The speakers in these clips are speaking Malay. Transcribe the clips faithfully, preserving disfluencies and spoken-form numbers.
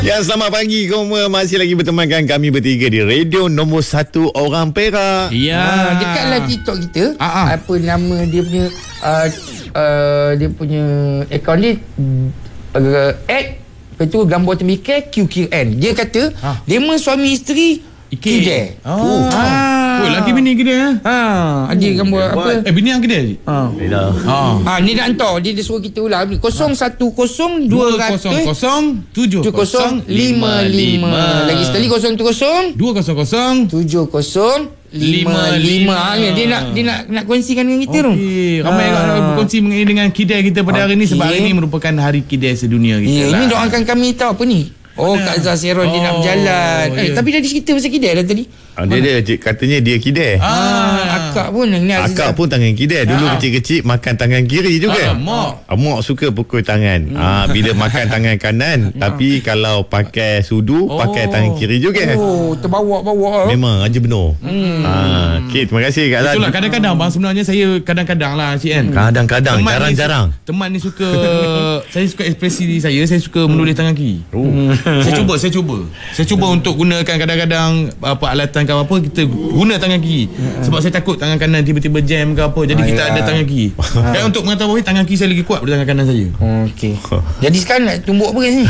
Ya, selamat pagi semua. Masih lagi bertemankan kami bertiga di radio nombor satu orang Perak. Ya, Ha, dekat live TikTok kita, Ha-ha. apa nama dia punya uh, uh, dia punya akaun dia uh, at betul gambar tembikar Q Q N. Dia kata Ha. lima suami isteri Kidai. Oh. Ha. Oh, laki bini kedai. Ha, ada gambar apa? Eh, bini yang kedai. Ha. Beda. Ha. Ha, ni nak hantar. Dia, dia suruh kita ulang ni. kosong satu kosong dua kosong kosong kosong tujuh tujuh kosong lima lima. Lagi sekali kosong tu kosong dua kosong kosong tujuh kosong lima lima. Dia nak dia nak nak kongsikan dengan kita tu. Okey, ramai orang nak berkongsi mengenai dengan kidai kita pada hari ini sebab hari ini merupakan hari kidai sedunia kita Ya, lah. ini doakan kami tahu apa ni. Oh, Kak Zahiron dia nak Oh, berjalan. Eh, ya. tapi dah cerita pasal Kidai dah tadi. Ah, dia, dia cik, katanya dia kidai. Ah, Akak pun ni Akak pun tangan kidai. Dulu Ah. kecil-kecil makan tangan kiri juga. Alamak. Ah, Mak suka pukul tangan. Ah, bila makan tangan kanan, tapi kalau pakai sudu, Oh. pakai tangan kiri juga. Oh, terbawa-bawa. Memang aja benar. Hmm. Ah, okey, terima kasih Kak Lan. Itulah kadang-kadang bang, sebenarnya saya kadang-kadang lah cik kan. Kadang-kadang, Teman ni- jarang-jarang. Teman ni suka saya suka ekspresi diri saya, saya suka menulis tangan kiri. Oh. Saya cuba, saya cuba. Saya cuba untuk gunakan kadang-kadang apa alatan ke apa kita guna tangan kiri. Sebab saya takut tangan kanan tiba-tiba jam ke apa. Jadi kita Ayah. ada tangan kiri. Dan untuk mengetahui tangan kiri saya lagi kuat daripada tangan kanan saya. Okey. Jadi sekarang nak tumbuk apa kat sini?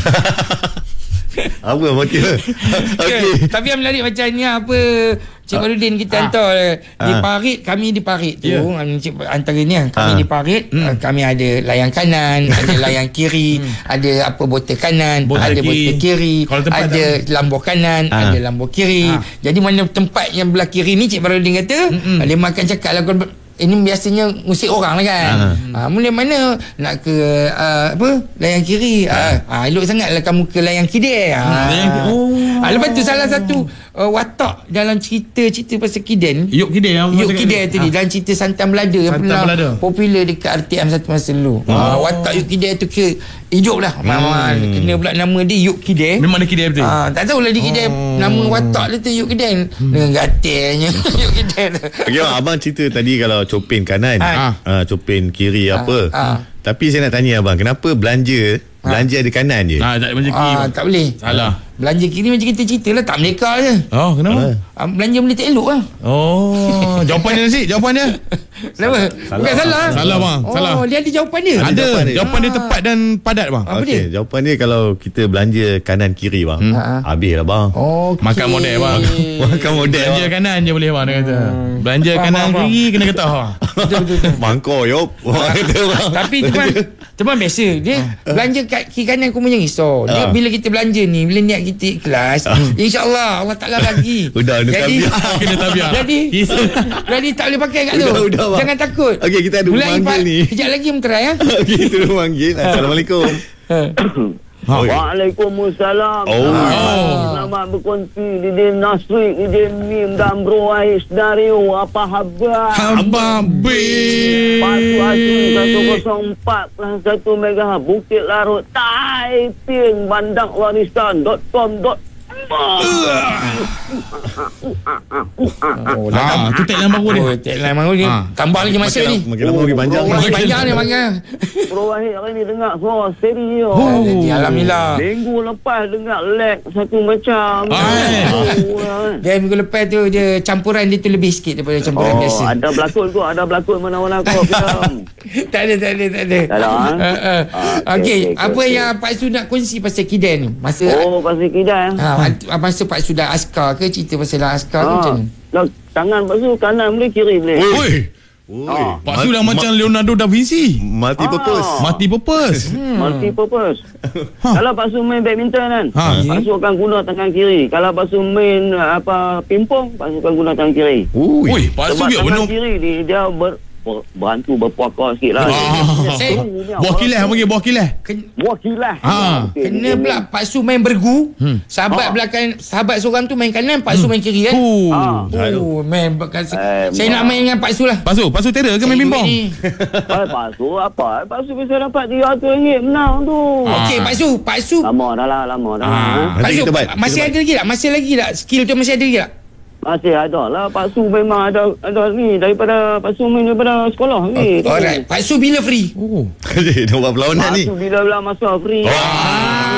Apa motif? Okey. Tapi yang menarik macam ni apa Cik Barudin kita hantar di parit, kami di parit tu. Ya. Cik antara ni kami Ah. di parit, uh, kami ada layang kanan, ada layang kiri, ada apa botol kanan, Botol ada kiri. botol kiri, Kalau tempat ada lambur kanan, Ah. ada lambur kiri. Ah. Jadi mana tempat yang belah kiri ni Cik Barudin kata, dia makan cakap lah kau- ini biasanya ngusik orang lah kan. Ha. Ha, mula mana nak ke uh, apa layang kiri. Ha. Ha, elok sangatlah kamu ke layang kidai. Ha. Layang ki- oh. Ha, lepas tu salah satu uh, watak dalam cerita-cerita pasal kidai ni. Yuk kidai yang Yuk Kidai tadi dalam cerita Santan Belada yang Santan pernah Belada. popular dekat R T M satu masa dulu. Ha, watak Yuk Kidai tu kira hidup lah. Hmm. Kena pula nama dia Yuk Kidai. Memang ada kidai betul. Ha, tak tahulah dia Kidai nama watak dia tu Yuk Kidai. Dengan gatalnya Yuk Kidai tu. Okey, bang, abang cerita tadi kalau copin kanan, Ah. ah, copin kiri apa. ah. Tapi saya nak tanya abang, kenapa belanja belanja ada kanan je? Ah, tak ada macam kiri. Ah, tak boleh. Salah. Belanja kiri macam kita cerita lah, tak meleka je. Oh, kenapa? Ah, belanja benda tak elok lah. Oh, jawapan dia Nasi, jawapan dia. Kenapa? Bukan salah. Salah bang, Oh, salah. dia ada jawapan dia. Ada Ada, jawapan dia. jawapan dia Ah. tepat dan padat bang. Apa Okey, dia? jawapan dia kalau kita belanja kanan kiri bang. Ha, ha. Habis lah bang. Okay. Makan model bang. Makan model. Belanja kanan je boleh bang dia kata. Belanja Faham, kanan faham, faham. kiri kena getah. Betul, betul, betul. Mangkok yop. Orang kata bang. Tapi teman teman biasa dia belanja kat kiri kanan kau jangan risau. Dia Ah. bila kita belanja ni, bila niat kita ikhlas, insya-Allah Allah Taala bagi. Udah, ada Jadi tabiat. Kena tabiat. Jadi Kisah. jadi tak boleh pakai kat tu. Udah, udah, bang. Jangan takut. Okey, kita ada Mulai pemanggil Pak, ni. Kejap lagi menterai ya. Okey, kita memanggil. Assalamualaikum. Ha. Waalaikumsalam. Oh. Selamat berkongsi Didin Nasri, Didin Mim dan Bro Ais Dario. Apa khabar? Abang B. Patu Asli seratus empat plus satu megahertz Bukit Larut Taiping Bandang Warisan .com Oh, Ah, tu tagline baru dia. Oh, tagline baru ni. Ah. Tambah lagi masa ni. Makin lama makin panjang. Makin ni. panjang ni makan. Bro Wahid hari ni dengar suara stereo. Oh. Alhamdulillah. Minggu lepas dengar lag satu macam. Ay. Oh, Dia minggu lepas tu dia campuran dia tu lebih sikit daripada campuran Oh, biasa. ada berlakon tu, ada berlakon mana-mana kau film. tak ada, tak ada, tak ada. Tak ada, ha? Uh, uh. Ah, Okey, okey, okey, apa okey. yang Pak Su nak kongsi pasal Kidai ni? Masa Oh, pasal kidai. ha, masa Pak Su dah askar ke, cerita pasal dah askar ke macam ni? Lah, tangan Pak Su kanan boleh, kiri boleh. Oi, Oi. Ah. Pak Su dah macam Leonardo da Vinci. Multi purpose. Ah. Multi purpose. Multi purpose. Kalau Pak Su main badminton kan, Ha. Pak Su akan guna tangan kiri. Kalau Pak Su main apa pingpong, Pak Su akan guna tangan kiri. Ui. Oi, Pak Su Sebab biar tangan benar. kiri ni dia ber, ber, bantu berpuaka sikit lah. Ah. Saya- Buah kilas, panggil buah kilas. Ken- Wakilah. Ah. Kena pula Pak Su main bergu. Hmm. Sahabat Ah. belakang, sahabat seorang tu main kanan, Pak Su main kiri kan? Oh. Ah. Oh, main bekas. Eh, Saya nak mak. main dengan Pak Su lah. Pak Su, Pak Su terror ke main Cari pimpong? duit ni. Pak Pak Su apa? Pak Su bisa dapat tiga ratus ringgit menang tu. Ah. Okey, Pak Su, Pak Su. Lama dah lah, lama dah. Ah. lah. Pak Nanti Su, kita buat, masih kita ada lagi tak? Masih lagi tak? Skill tu masih ada lagi tak? Masih ada lah. Pak Su memang ada ada ni daripada Pak Su main daripada sekolah ni. Alright. Pak Su bila free? Oh. Nak buat perlawanan Pak ni. Su bila-bila masa free. Ah,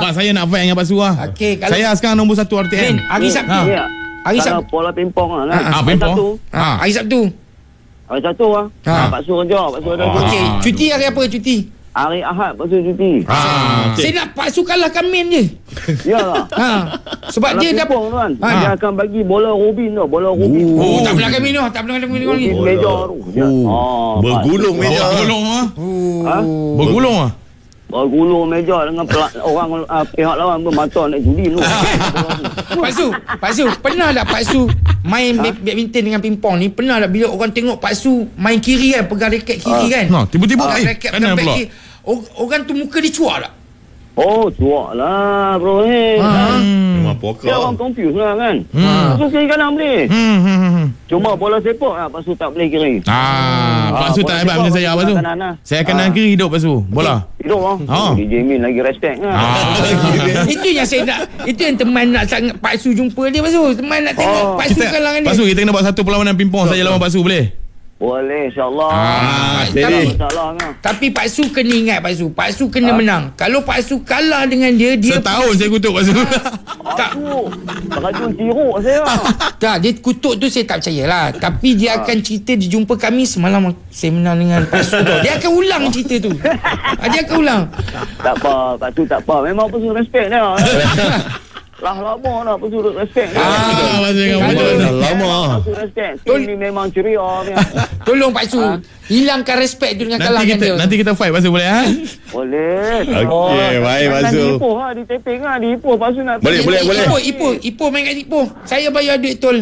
Sebab saya nak fight dengan Pak Su lah. Okey, kalau- Saya sekarang nombor satu R T M. Min, hari Sabtu. Ya. Hari Kalau Sabtu. bola pingpong lah. Ah, ah, Hari pingpong. Sabtu. Ha, hari Sabtu. Hari Sabtu lah. Ha. Ah, Pak Su kerja. Pak Su ada Oh. cuti. Okey, Ah, cuti hari apa cuti? Hari Ahad Pak Su cuti. Ah, Saya nak Pak Su kalahkan Min je. Ya lah. Ha. Sebab Kalau dia dah pingpong tu kan, Ha. dia akan bagi bola Robin tu. Bola Robin. Oh, tak pernah kami ni, tak pernah kami ni lagi. Robin meja tu. Dia- Oh. Oh, Bergulung Pak Su. meja. Bergulung ah. Ha? Bergulung ah. Bergulung meja dengan pelak, orang uh, pihak lawan bermata nak judi tu. Pak Su, Pak Su, pernah tak Pak Su main ha? badminton dengan pingpong ni? Pernah tak bila orang tengok Pak Su main kiri kan, pegang raket kiri kan? Nah, tiba-tiba Pegang eh, raket kanan pegang back pula. kiri. Or- Orang tu muka dia cuak tak? Oh, cuak lah bro ni. Ha. Memang Dia pokok. orang confuse lah kan. Hmm. Pak Su kiri kanan boleh. Hmm, hmm, hmm. Cuma bola sepak lah Pak Su tak boleh kiri. Ah, Pak Su bola tak hebat sepak macam saya Pak Su Pak Su. kanan lah. Saya kanan Ah. kiri hidup Pak Su. Bola. Hidup lah. Ah. D J Min lagi respect lah. Ah. Itu yang saya nak. Itu yang teman nak sangat Pak Su jumpa dia Pak Su. Teman nak tengok Oh. Pak Su Kita, kalah dengan Pak dia. Su, kita kena buat satu perlawanan pingpong. Saya lawan Pak Su boleh? Boleh insyaAllah. Ah, tak jadi. ada masalah kan. Tapi Pak Su kena ingat Pak Su. Pak Su kena menang. Kalau Pak Su kalah dengan dia, dia Setahun saya kutuk Pak Su. tak. Aduh, racun tiruk saya. Tak, dia kutuk tu saya tak percayalah. Tapi dia akan cerita dia jumpa kami semalam saya menang dengan Pak Su. Dia akan ulang cerita tu. Ah, Dia akan ulang. Tak apa, Pak Su tak apa. Memang Pak Su respect dia. Lah lama dah Pak Su respect dia. Ah, Pak Su dengan Kalau- bola. Dah lama. Pak Su respect. Tim ni memang ceria dia. Tolong Pak Su hilangkan respect tu dengan Nanti kalahkan kita dia. nanti kita fight Pak Su boleh ha? Boleh. Okey, baik, Pak Su. Di Ipoh lah, di Tepeng lah. Di Ipoh Pak Su nak. Boleh, boleh, boleh. Ipoh, Ipoh, Ipoh main kat Ipoh. Saya bayar duit tol.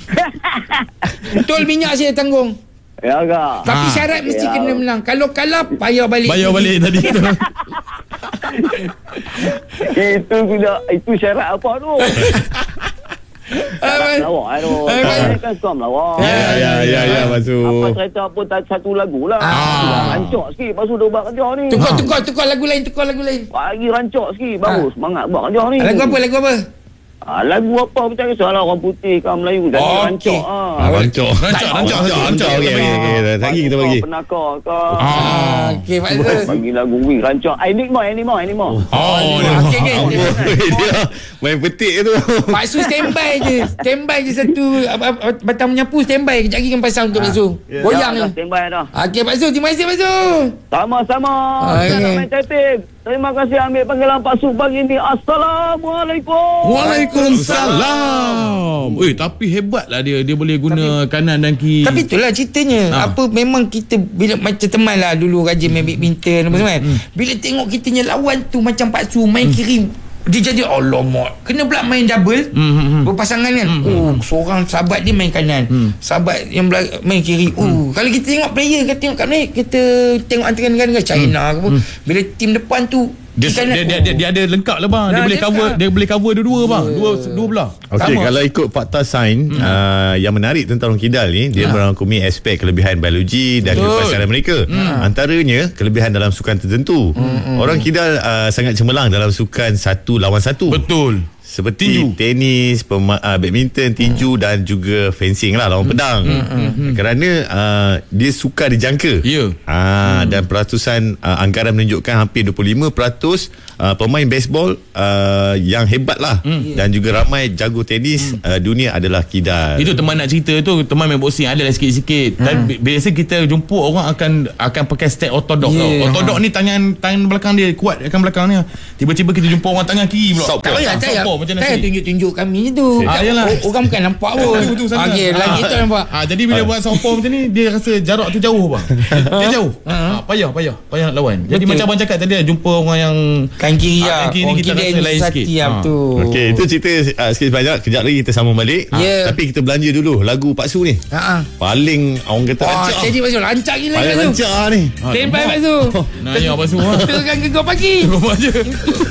Tol minyak saya tanggung. Ya agak. Tapi Ah. syarat mesti Ya. kena menang. Kalau kalah bayar balik. Bayar balik tadi tu. Itu sudah, itu syarat apa tu? Ah, Lawak tu. Ah, Saya kan suka melawak. Ya, ya, ya, ya, Pak Su. Apa cerita pun tak satu lagu lah. Ah. Rancak sikit Pak Su dah buat kerja ni. Tukar, tukar, tukar lagu lain, tukar lagu lain. Bagi rancak sikit. Baru semangat buat kerja ni. Lagu apa, lagu apa? Ah, lagu apa pun tak kisahlah. Orang putih kan Melayu. Jadi Oh, rancak. okey. Ah. Rancak. Rancak, rancak, Rancak, rancak. Okey, okey, okey. Lagi kita bagi. Penakar ke. Ah. Okey, Pak Su. Bagi lagu wih rancak. Enigma, Enigma, Enigma. Oh, Okey, okey. Dia main petik tu. Pak Su standby je. Standby je satu apa, apa, batang menyapu standby. Kejap lagi kan pasang untuk Pak Su. Goyang dah, je. standby dah. Okey Pak Su, terima kasih Pak Su. Sama-sama. Ah, Saya okey. nak main typing. Terima kasih ambil panggilan Pak Su pagi ni. Assalamualaikum. Waalaikumsalam. Eh, tapi hebatlah dia. Dia boleh guna kanan dan kiri. Tapi itulah ceritanya. Ha. Apa memang kita bila macam teman lah dulu rajin main badminton apa semua kan. Bila tengok kita punya lawan tu macam Pak Su main kiri, dia jadi alamak. Kena pula main double. Hmm, hmm, hmm. Berpasangan kan. Oh, seorang sahabat dia main kanan. Sahabat yang bela- main kiri. Oh, kalau kita tengok player kita tengok kat ni, kita tengok antara negara China ke apa. Bila tim depan tu Dia, di kanan, dia, dia, dia, dia ada lengkap lah bang. Dia Nah, boleh dia cover lengkap. dia boleh cover dua-dua bang. Dua dua belah. Okey, Sama. kalau ikut fakta sains, uh, yang menarik tentang orang kidal ni, dia merangkumi aspek kelebihan biologi dan Betul. kepasaran mereka. Antaranya kelebihan dalam sukan tertentu. Orang kidal uh, sangat cemerlang dalam sukan satu lawan satu. Betul. Seperti Tinju. tenis, pema- uh, badminton, tinju dan juga fencing lah, lawan pedang. Kerana uh, dia sukar dijangka. Ya. Ah, dan peratusan uh, anggaran menunjukkan hampir dua puluh lima peratus uh, pemain baseball uh, yang hebat lah. Dan juga ramai jago tenis uh, dunia adalah kidal. Itu teman nak cerita tu, teman main boxing ada lah sikit-sikit. Dan bi- biasa kita jumpa orang akan akan pakai step ortodok Yeah. tau. Ortodok ni tangan tangan belakang dia kuat akan belakang ni. Tiba-tiba kita jumpa orang tangan kiri pula. Southpaw. tak payah, tak payah. Southpaw macam Tak payah nasi. tunjuk-tunjuk kami je tu. Ah, Tak- yalah. o- Orang bukan nampak pun. Betul sangat. Okey, lagi Ah. tu nampak. Ah, jadi bila buat softball macam ni, dia rasa jarak tu jauh bang. Dia jauh. Ah, payah, payah, payah nak lawan. Jadi Betul. macam abang cakap tadi, jumpa orang yang Kan kiri Ah, lah. kan kiri Orang kita kiri rasa lain Nusati sikit. lah, Ah. betul. Okey, itu cerita uh, sikit sebanyak. Kejap lagi kita sambung balik. Ya. Tapi kita belanja dulu lagu Pak Su ni. Ha. Paling orang kata Oh, rancak. jadi Pak Su lancar gila Paling Pak Su. rancak ni. Standby Pak Su. Nanya Pak Su. Teruskan gegar pagi. Kau aja.